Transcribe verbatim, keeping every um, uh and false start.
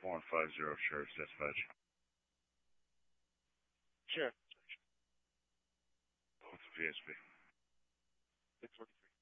four one five zero Sheriff's Dispatch. Sheriff. What's the V S B? six forty-three.